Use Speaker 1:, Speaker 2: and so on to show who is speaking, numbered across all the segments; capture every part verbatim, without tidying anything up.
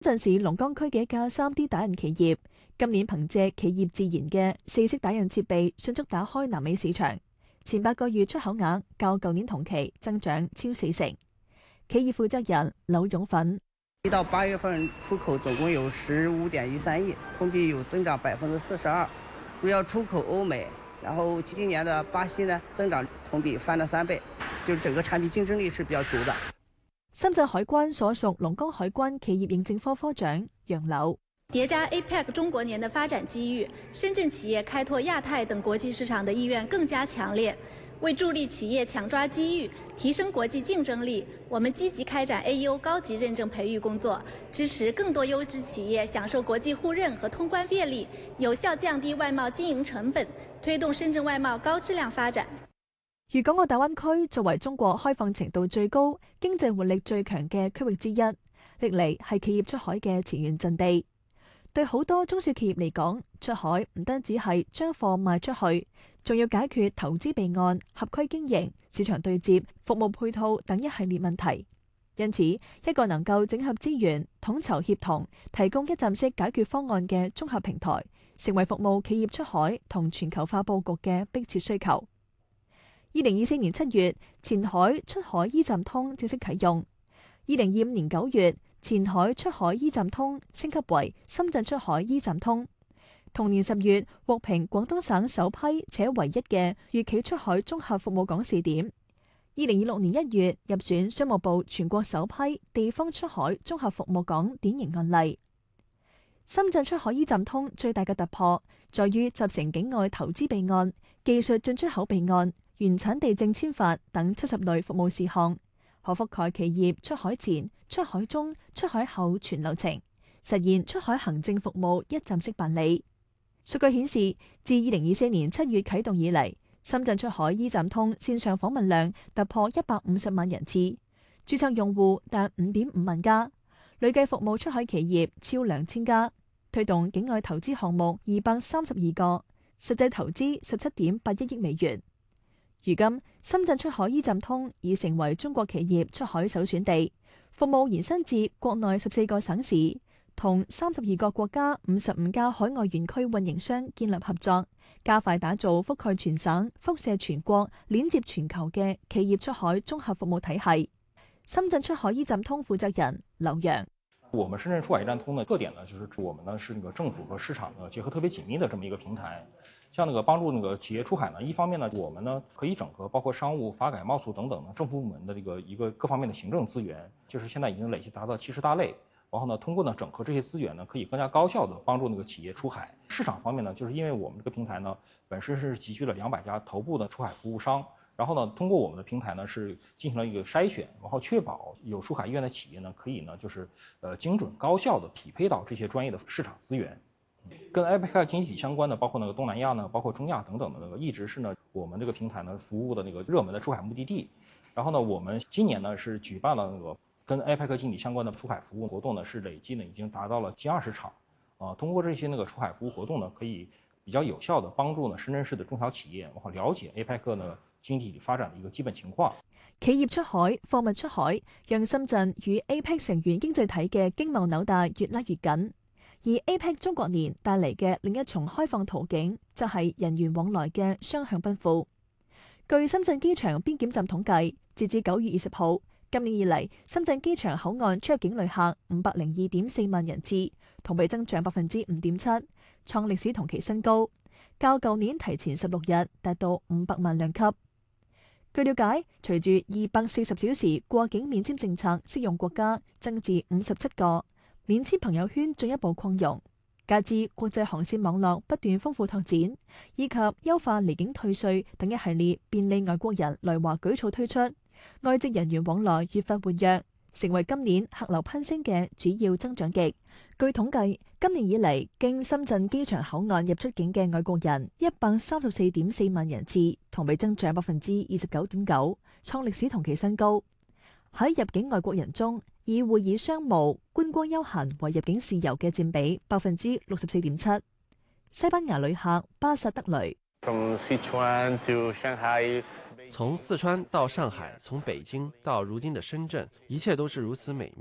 Speaker 1: 深圳市龍崗區嘅一家 三 D 打印企業，今年憑借企業自研嘅四色打印設備，迅速打開南美市場。前八個月出口額較舊年同期增長超四成。企業負責人劉勇奮：
Speaker 2: 一到八月份出口總共有十五點一三億，同比有增長百分之四十二，主要出口歐美。然後今年的巴西呢，增長同比翻了三倍，就整個產品競爭力是比較足的。
Speaker 1: 深圳海關所屬龍崗海關企業認證科科長楊柳：
Speaker 3: 疊加 A P E C 中國年的發展機遇，深圳企業開拓亞太等國際市場的意願更加強烈。為助力企業搶抓機遇，提升國際競爭力，我們積極開展 A E O 高級認證培育工作，支持更多優質企業享受國際互認和通關便利，有效降低外貿經營成本，推動深圳外貿高質量發展。
Speaker 1: 粵港澳大灣區作為中國開放程度最高、經濟活力最強嘅區域之一，歷嚟係企業出海嘅前沿陣地。對好多中小企業嚟講，出海唔單止係將貨賣出去，仲要解決投資備案、合規經營、市場對接、服務配套等一系列問題。因此，一個能夠整合資源、統籌協同、提供一站式解決方案嘅綜合平台，成為服務企業出海同全球化佈局嘅迫切需求。二零二四年七月，前海出海 E 站通正式啟用；二零二五年九月，前海出海 E 站通升級為深圳出海 E 站通。同年十月，獲評廣東省首批且唯一嘅粵企出海綜合服務港試點。二零二六年一月，入選商務部全國首批地方出海綜合服務港典型案例。深圳出海 E 站通最大嘅突破，在於集成境外投資備案、技術進出口備案、原產地證簽發等七十類服務事項，可覆蓋企業出海前、出海中、出海後全流程，實現出海行政服務一站式辦理。數據顯示，自二零二四年七月啟動以嚟，深圳出海 E 站通線上訪問量突破一百五十萬人次，註冊用戶達五點五萬家，累計服務出海企業超兩千家，推動境外投資項目二百三十二個，實際投資十七點八一億美元。如今，深圳出海 E 站通已成為中國企業出海首選地，服務延伸至國內十四個省市，同三十二個國家五十五家海外園區運營商建立合作，加快打造覆蓋全省、輻射全國、鏈接全球嘅企業出海綜合服務體系。深圳出海 E 站通負責人劉洋：
Speaker 4: 我們深圳出海 E 站通的特點呢，就是我們呢是那個政府和市場呢結合特別緊密的這麼一個平台。像那個幫助那個企業出海呢，一方面呢，我們呢可以整合包括商務、法改、貿促等等呢政府部門的這個一個各方面的行政資源，就是現在已經累計達到七十大類。然後呢，通過呢整合這些資源呢，可以更加高效的幫助那個企業出海。市場方面呢，就是因為我們這個平台呢本身是集聚了兩百家頭部的出海服務商，然後呢，通過我們的平台呢是進行了一個篩選，然後確保有出海意願的企業呢可以呢就是呃精準高效的匹配到這些專業的市場資源。跟 A P E C 經濟體相關的，包括那個東南亞呢，包括中亞等等的那個，一直是呢我們這個平台呢服務的那個熱門的出海目的地。然後呢，我們今年呢是舉辦了那個跟 A P E C 經濟體相關的出海服務活動呢，是累計呢已經達到了近二十場。啊，通過這些那個出海服務活動呢，可以比較有效的幫助呢深圳市的中小企業，然後了解 A P E C 呢經濟體發展的一個基本情況。
Speaker 1: 企業出海、貨物出海，讓深圳與 A P E C 成員經濟體嘅經貿紐帶越拉越緊。而 A P E C 中國年帶嚟嘅另一重開放途徑，就係人員往來嘅雙向奔赴。據深圳機場邊檢站統計，截至九月二十號，今年以嚟，深圳機場口岸出入境旅客五百零二點四萬人次，同比增長百分之五點七，創歷史同期新高，較舊年提前十六日達到五百萬輛級。據了解，隨住二百四十小時過境免簽政策適用國家增至五十七個，免簽朋友圈進一步擴容，加之國際航線網絡不斷豐富拓展，以及優化離境退稅等一系列便利外國人來華舉措推出，外籍人員往來越發活躍，成為今年客流攀升嘅主要增長極。據統計，今年以嚟經深圳機場口岸入出境嘅外國人一百三十四點四萬人次，同比增長百分之二十九點九，創歷史同期新高。喺入境外國人中，以會議商務、觀光休閒為入境事由嘅佔比百分之六十四點七。西班牙旅客巴薩德雷：
Speaker 5: 從四川到上海，
Speaker 6: 從四川到上海，從北京到如今的深圳，一切都是如此美妙。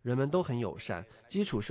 Speaker 6: 人们都很友善，基础设